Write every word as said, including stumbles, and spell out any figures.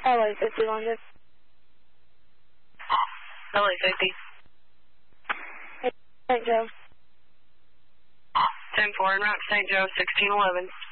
L A fifty, London. L A fifty. Saint Joe. ten four, en route to Saint Joe, sixteen eleven.